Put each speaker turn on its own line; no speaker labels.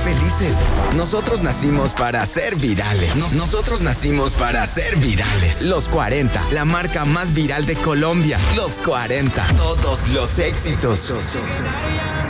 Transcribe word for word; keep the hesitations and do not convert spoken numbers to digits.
felices. Nosotros nacimos para ser virales. Nos- nosotros nacimos para ser virales. Los cuarenta, la marca más viral de Colombia. Los cuarenta, todos los éxitos.